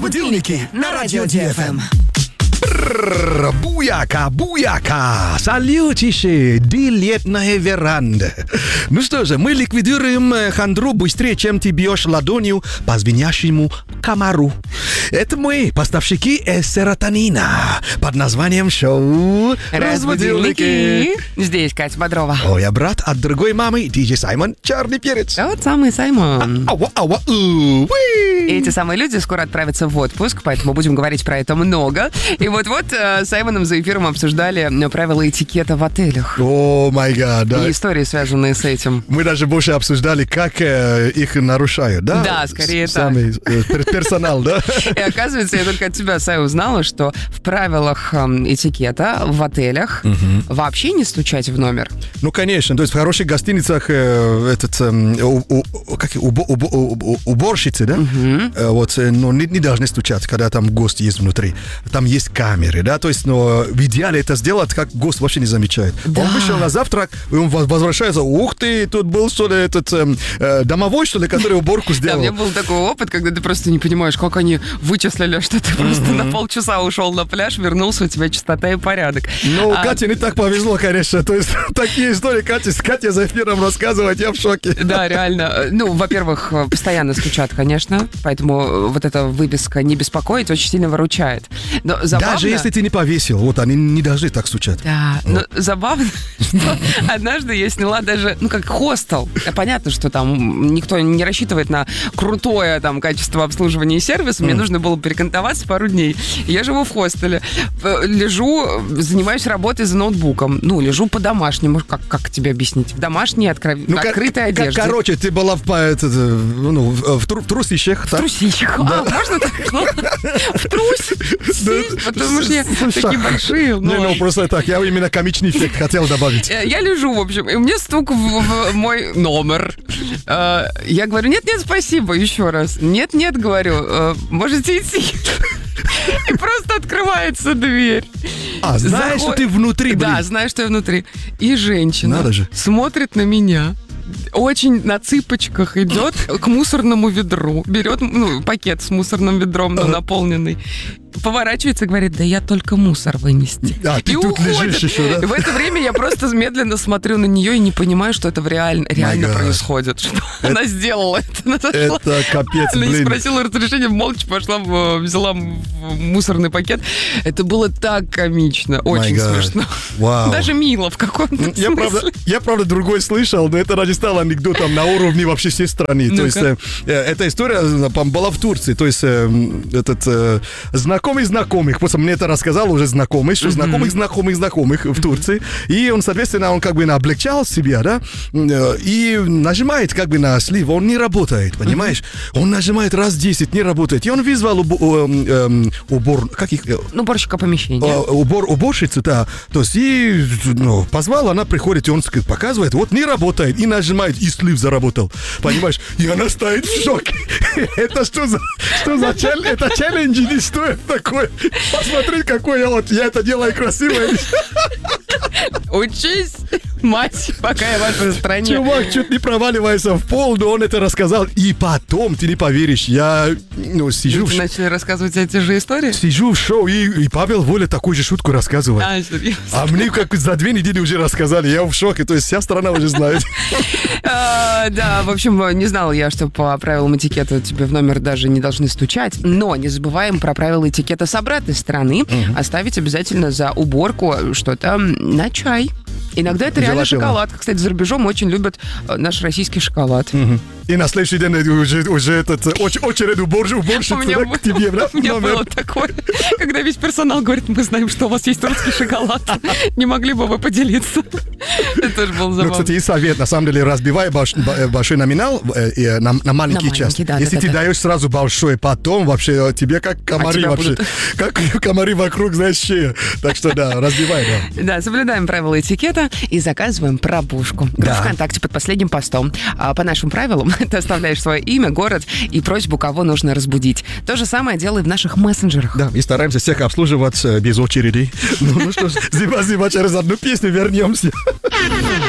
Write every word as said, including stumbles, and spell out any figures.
Разбудилники на радио Ди Эф Эм. Буяка, буяка! Салютище, дилетная веранда. Ну что же, мы ликвидируем хандру быстрее, чем ты бьешь ладонью по звенящему комару. Это мы, поставщики серотонина, под названием шоу «Разбудилники». Здесь Катя Бодрова. Ой, я брат от другой мамы, диджей Саймон, черный перец. Тот самый Саймон. Ауа, ауа, у, уи. И эти самые люди скоро отправятся в отпуск, поэтому будем говорить про это много. И вот-вот с Саймоном за эфиром обсуждали правила этикета в отелях. О, май гад, да. И истории, связанные с этим. Мы даже больше обсуждали, как э, их нарушают, да? Да, скорее С, так. Сами, э, персонал, да? И оказывается, я только от тебя, Сай, узнала, что в правилах э, этикета в отелях угу. вообще не стучать в номер. Ну, конечно. То есть в хороших гостиницах э, этот, э, у, у, как, убо, убо, убо, уборщицы, да? Угу. Э, вот, ну, не, не должны стучать, когда там гость есть внутри. Там есть камеры, да? То есть, но в идеале это сделать, как гость вообще не замечает. Да. Он вышел на завтрак, и он возвращается. Ух ты, тут был, что ли, этот э, домовой, что ли, который уборку сделал. Да, у меня был такой опыт, когда ты просто не понимаешь, как они вычислили, что ты просто mm-hmm. на полчаса ушел на пляж, вернулся, у тебя чистота и порядок. Ну, а... Кате не так повезло, конечно. То есть, такие истории Кате, с Катей за эфиром рассказывать, я в шоке. Да, реально. Ну, во-первых, постоянно стучат, конечно, поэтому вот эта выписка «не беспокоить» очень сильно выручает. Но забавно... Даже если ты не повесил, вот они не должны так стучать. Да, вот. Но забавно, что однажды я сняла даже, ну, как хостел. Понятно, что там никто не рассчитывает на крутое там качество обслуживания и сервиса. Мне mm. нужно было перекантоваться пару дней. Я живу в хостеле. Лежу, занимаюсь работой за ноутбуком. Ну, лежу по-домашнему. Как, как тебе объяснить? В домашней откров... ну, открытой как, одежде. Как, короче, ты была в, это, ну, в, тру, в трусищах. В трусищах? Да. А, можно так? В трусищах? Потому что я такие большие. Не, ну, просто так. Я именно комичный эффект хотел добавить. Я лежу, в общем, и мне стук в, в мой номер. Я говорю, нет-нет, спасибо, еще раз. Нет-нет, говорю, можете идти. И просто открывается дверь. А, знаешь, Заход... что ты внутри, блин. Да, знаешь, что я внутри. И женщина Надо же. смотрит на меня, очень на цыпочках идет к мусорному ведру, берет ну, пакет с мусорным ведром, ну, наполненный, поворачивается и говорит, да я только мусор вынести. А, ты и тут уходит. Лежишь еще, да? И в это время я просто медленно смотрю на нее и не понимаю, что это реально, реально происходит. Что это, она сделала это. Она зашла, это капец, она блин. не спросила разрешения, молча пошла, взяла мусорный пакет. Это было так комично, очень смешно. Вау. Даже мило в каком-то я, смысле. Правда, я, правда, другой слышал, но это ради стало анекдотом на уровне вообще всей страны. Ну-ка. То есть, э, эта история была в Турции. То есть, э, этот э, знакомый знакомых, просто мне это рассказал уже знакомый, что mm-hmm. знакомых знакомых знакомых в Турции. И он, соответственно, он как бы облегчал себя, да, и нажимает как бы на слив, он не работает, понимаешь? Mm-hmm. Он нажимает раз десять, не работает. И он вызвал убор, э, убор как их? Ну, уборщика помещения. Убор, уборщицу, да. То есть, и ну, позвал, она приходит, и он показывает, вот не работает, и нажимает, и слив заработал, понимаешь? И она стоит в шоке. Это что за, что за челлендж? Это челлендж, не стоит такое. Посмотри, какой я вот, я это делаю красиво. Учись, мать, пока я в вашей стране. Чувак чуть не проваливается в пол, но он это рассказал. И потом, ты не поверишь, я ну, сижу... Вы начали рассказывать эти же истории? Сижу в шоу, и, и Павел Воля такую же шутку рассказывает. А, серьезно? А мне как за две недели уже рассказали, я в шоке, то есть вся страна уже знает. Да, в общем, не знала я, что по правилам этикета тебе в номер даже не должны стучать, но не забываем про правила этикета с обратной стороны. Оставить обязательно за уборку что-то на чай. Иногда это реально шоколад. Кстати, за рубежом очень любят наш российский шоколад. Угу. И на следующий день уже, уже этот, оч, очередь уборщ, уборщицы да, было, к тебе, да? У меня номер. было такое, когда весь персонал говорит, мы знаем, что у вас есть русский шоколад. Не могли бы вы поделиться? Это тоже было забавно. Ну, кстати, и совет, на самом деле, разбивай больш, большой номинал э, на, на маленькие части. Да, Если да, ты да, даешь да. сразу большой, потом вообще тебе как комары а вообще. Будут... Как комары вокруг, знаешь, шея. Так что да, разбивай, да. Да, соблюдаем правила этикета и заказываем пробужку. Группа да. ВКонтакте под последним постом. По нашим правилам ты оставляешь свое имя, город и просьбу, кого нужно разбудить. То же самое делаем в наших мессенджерах. Да, и стараемся всех обслуживать без очередей. Ну, ну что ж, зима-зима, через одну песню вернемся.